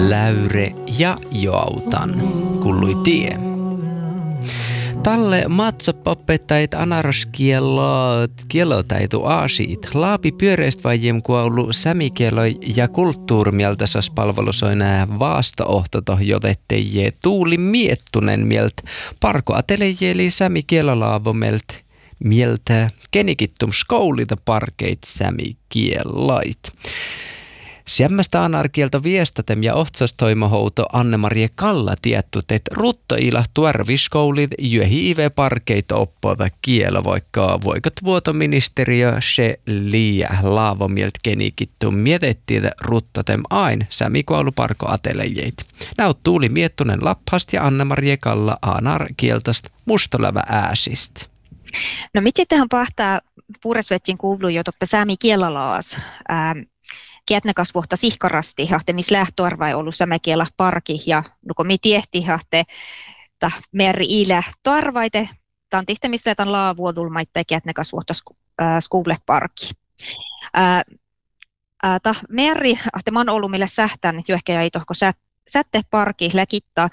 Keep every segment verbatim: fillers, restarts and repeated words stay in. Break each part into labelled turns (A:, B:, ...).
A: läyre ja joutan, kuului tie. Talle matsopopettait anaraskielot kielotaitu aasiit. Laapi pyöreistvajem kuulu sämikieloi ja kulttuurimieltäsas palvelusoina vaasto-ohtoto jotetteje Tuuli Miettunen mielt parko atelejeli sämikielolaavomelt mieltä kenikittum skoulita parkeit sämikielait. Siemmästä anarkielta viestatem ja ohtsastoimahouto Anne-Marie Kalla tietty, että ruttoila tuarviskoulit jöhi ive parkeita oppota kielo, vaikka voikat vuotoministeriö se liiä laavomielt kenikittu mietettiin, että ruttotem ain sämikouluparko atelejeit. Näyt Tuuli Miettunen Laphast ja Anne-Marie Kalla anarkieltast mustolävä ääsistä.
B: No miten tähän pahtaa puuresvetsin kuuluu jo toppe säämi kielalaas? Ähm. Kietnekas vuotta sihkarasti, hahte missä lähtöarva ei ollut sämäkielä parki ja nuko mi tiehti hahte ta meri ilä toarvaite tan tihte missä tan laavuodulmaitte kietnekas vuotta skuvle parki. Ta meri hahte man ollut millä sähtän jo jäi tohko sätte parki läkitta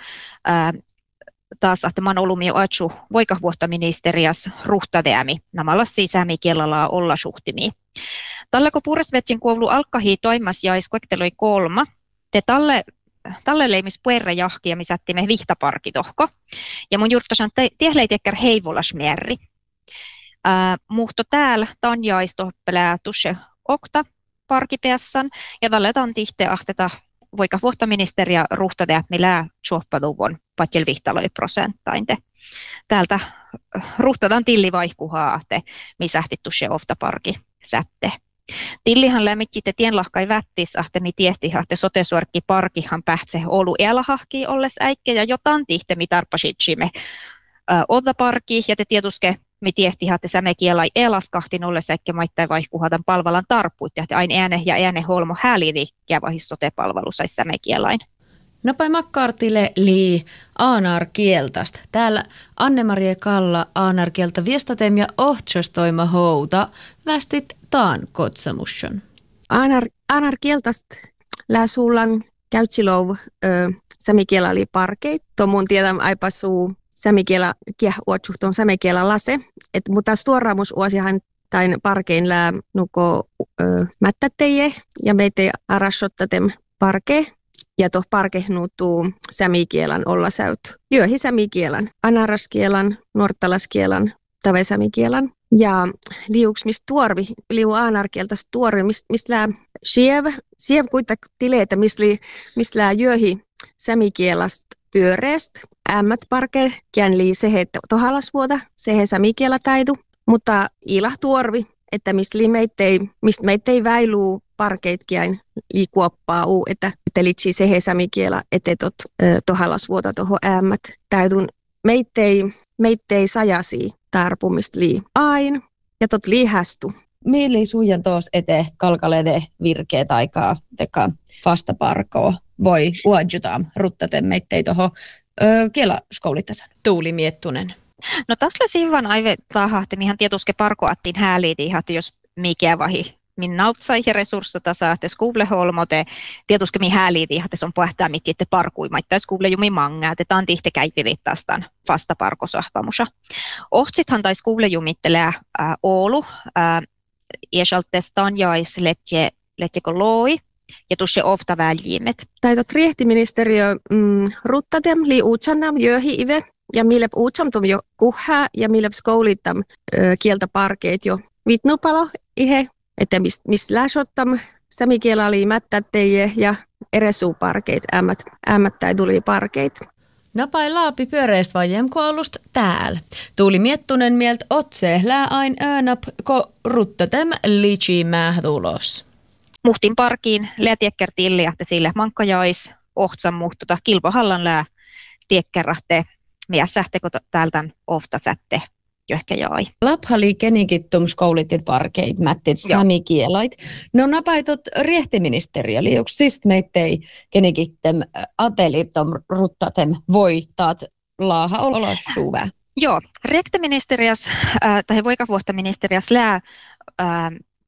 B: taas ahte man ollut mi oatsu voika vuotta ministerias ruhtaveämi namalla siis sämäkielellä olla suhtimi. Tällä kun puuresvetsin kuulu alkahii toimas jäis koekteloi kolma, te talle, talle leimis puerre jahkia, misätti me vihtaparki tohko. Ja mun juurtasan tiehleitekkär heivolas mierri. Äh, muhto täällä tan jäis tohpelää tusse okta parkipeassan, ja tälle tan tihte ahteta voika vuottaministeriä ruhtadea, millä suoppaluvun patjel vihtaloi prosenttainte. Täältä ruhtadan tillivaihkuhaa, te misähti tusse ofta parki sätte. Tillihan lämmitti te tienlahkai vättis, ahte mi tiehti ahte sotesuorkki parkihan pähtse olu elahahki olles äikke ja jotain tihte mi tarpasitsimme odda parki ja te tietuske mi tiehti ahte sämekielai elaskahtin olles äikke maittain vaihkuhatan palvelan tarpuit ja aina ääne ja ääne holmo hälivikkiä vahis sotepalvelu sais sämekielain.
C: Napai makkaartille lii aanarkieltast. Täällä Anne-Marie Kalla aanarkieltä viestatem ja ohtsastoima houta västit taan kotsamusson.
D: Aanar, aanarkieltast lää suullan käytsilov sämikielä oli parkeit. Tuo mun tiedän aipasuu sämikielä kieh uotsuhtoon sämikielä lase. Et mutta stuoraamus uosihan tain parkein lää nuko mättäteje ja meitä arassottatem parkee. Ja tuoh parkehnuutuu sämikielän olla säyt. Jöhi sämikielän, anaraskielän, nuortalaskielän, tave sämikielän. Ja liuks mistä tuorvi, liu aanarkieltas tuorvi, mistä mis lää siev, siev kuita tileitä, mistä lää jöhi sämikielast pyöreäst. Ämmät parke, kään lii sehe tohalasvuota, sehe sämikielä taitu. Mutta ila tuorvi, että mistä meittei, mistä meittei väiluu parkeitkiain liikuoppaa uu, että telitsi sehe sämikielä, että tot tohalasvuota toho äämmät. Täytun meittei, meittei sajasi tarpumista lii ain ja tot liihästu.
C: Mieli suijan tuos ete kalkalede virkeet aikaa teka vastaparkoa voi uadjutaan ruttaten meittei toho kielaskoulitasan. Tuuli Miettunen.
B: No tässä siivan aive tahahti, mihän tietuske parkoattiin hääliiti, että jos mikä vahi min nautsaihin resurssota saatte skuvleholmote, tietuske mi hääliiti, että se on pähtää mitti, että parkuimaitta skuvle jumi mangaa, että tämän tihte käypivittastaan vasta parkosahvamusa. Ohtsithan tai skuvle jumittelee äh, Oulu, äh, iäsaltestaan jais letje, letjeko loi, ja tuossa ofta väljimet.
D: Taitot riehtiministeriö mm, ruttatem li uutsannam jöhi ive, ja mille uutsamtum jo kuhää, ja mille skoulittam ö, kieltä parkeet jo vitnupalo ihe, että mistä mist läsottam sämikielä oli mättätteje ja eresuuparkeit, ämmät, ämmättäi tuli parkeit.
C: Napai laapi pyöreistä vajemkoulusta täällä. Tuuli Miettunen mielt otse lää ain öönap ko ruttatem liitsi mähdulos.
B: Muhtin parkiin lää tiekker tilliahte sille mankkajais ohtsam muhtuta kilpohallan lää tiekkerahte mies sähteko täältä ofta sätte johonkin jäi.
C: Laphali kenikittum skoulitit parkeit mättit samikielait. No napaitot riehtiministeriö, eli onko siis meittei kenikittem atelittom ruttatem voi taat laaha olas suvä?
B: Joo, riehtiministeriös äh, tai voikavuottaministeriös lää äh,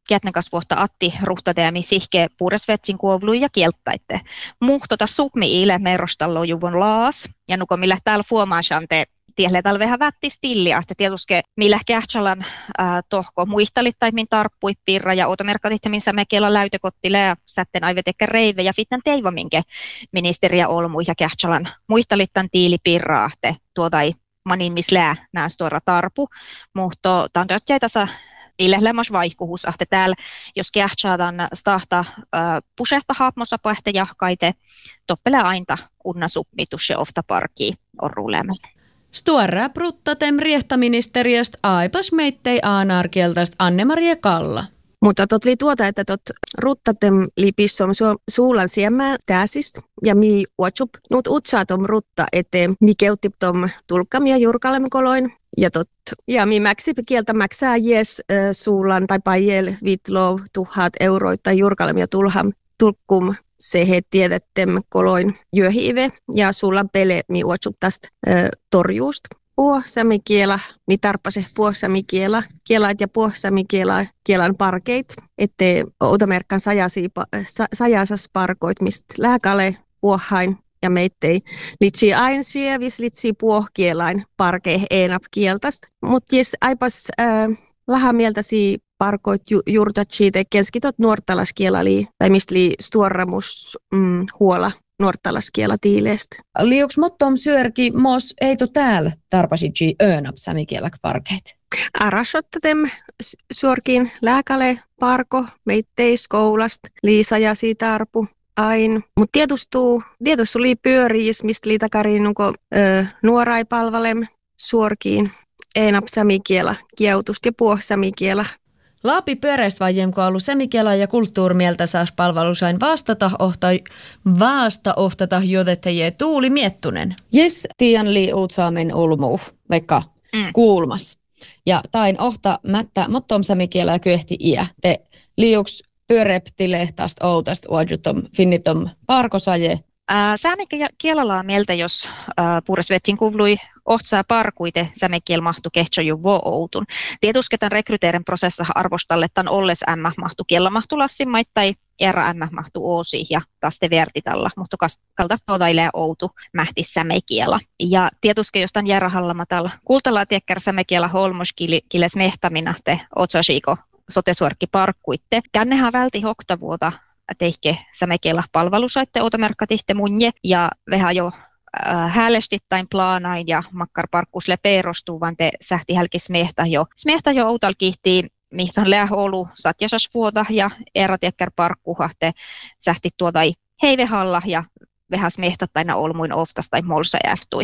B: kietnekasvuotta Atti ruhtateemi sihke puuresvetsin kuovlui ja kieltaitte. Muhtota sukmi ile merostallo juvon laas ja nuko millä täällä fuomaasante tielle täällä vähän vätti stillia, että tietysti millä kähtsalan äh, tohko muistalit tai min tarppui pirra ja automerkkatit missä me kiela läytekottile ja sätten aivetekkä reive ja fittan teiva minkä ministeriä olmu ja kähtsalan muistalit tämän tiili pirraa, että tuota ei manin mislää nää tuora tarpu, mutta tämän tässä ilehlemas vaihkuhus, että täällä jos kähtsaatan stahta äh, pusehta haapmossa pähtä jahkaite, toppele ainta unna supmitus ja ofta parkii orruulemme.
C: Stuarra bruttatem riehtaministeriöstä aipas meittei aanarkieltäst Anne-Maria Kalla.
D: Mutta tot li tuota, että tot ruttatem li pissom su- suulan siemmää täsistä ja mi uotsup nuut utsaatom rutta eteen mi keuttip tom tulkkam ja jurkalem koloin. Ja tot ja mi mäksi kieltä mäksää jes äh, suulan tai pajel vitlov tuhat euroita jurkalem ja tulham tulkkum se he tiedettem koloin jöhive ja sulla pele mi uotsup tästä äh, torjuust. Puohsami kiela, mi tarppase puohsami kiela, kielaat ja puohsami kiela, kielan parkeit, ettei outamerkkan sajasi, sa, sajasas parkoit, mistä lääkale puohain ja meittei litsi ain sievis litsi puohkielain parkei enap kieltast. Mutta jos aipas äh, vähän mieltäsi parkoit ju, juurtat siitä keskitot nuortalaskielali tai mistä li stuorramus mm, huola. Nuortalaskiela tiileestä.
C: Liuks mottom syörki mos ei tu täällä tarpasitsi öönap samikielak parkeit.
D: Arasottatem suorkin lääkale parko meitteis koulast Liisa ja siitä arpu ain. Mut tietustuu tietustuu lii pyöriis mistä liitakariin nuko nuorai palvalem suorkiin enap samikiela kieltust ja puoh samikiela.
C: Laapi pyöreistä vajemko ollut semikiela ja kulttuurimieltä saas palvelusain vastata ohta, vasta ohtata jodeteje Tuuli Miettunen. Jes, tiian lii uutsaamen ulmuu, vaikka mm. kuulmas. Ja tain ohta mättä mottom semikielä kyehti iä. Te liuks pyöreptilehtast outast uadjutom finnitom parkosaje.
B: Säämekielellä on mieltä, jos puuresvetsin kuvlui ohtsaa parkuite säämekiel mahtu kehtsoju vo outun. Tietusketan rekryteeren prosessissa arvostalletan olles ämmä mahtu kiellä mahtu lassimait tai era ämmä mahtu oosi ja taas te vertitalla, mutta kalta todailee outu mähti säämekielä. Ja tietuske jostain järrahallamatalla kultalla tiekkär säämekielä holmoskiles mehtamina te otsasiko sotesuorkki parkkuitte. Kännehän välti hoktavuota teihke sämekielä palvelusaitte automerkkatihte munje ja vähän jo äh, häälestittain plaanain ja makkar parkkusle perostuu, vaan te sähti hälkis mehtä jo. Smehtä jo outal kihtii, missä on läh olu satjasas vuoda ja erätiekkär parkkuha te sähti tuodai heivehalla ja vähän smehtättäinä olmuin oftas tai molsa jäftui.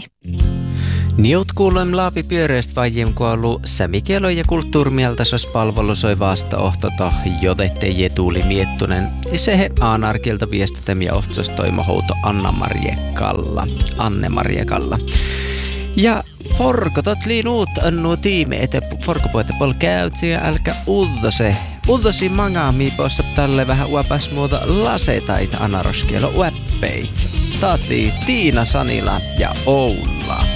A: Niut kuulem laapi pyöreistä vajem kuollu sämikielo ja kulttuurimieltäsas palvelusoi vasta ohtota jodettei Tuuli Miettunen ja sehe aanarkilta viestitäm ja ohtsas toimahouto Anna-Maria Kalla. Anne-Maria Kalla. Ja forkotot liinuut annu tiimi ete forkopuette pol käytsi ja älkä uddose. Uddosi mangami possa tälle vähän uopas muuta lasetait anaroskielo ueppeit. Taatli Tiina Sanila ja Oula.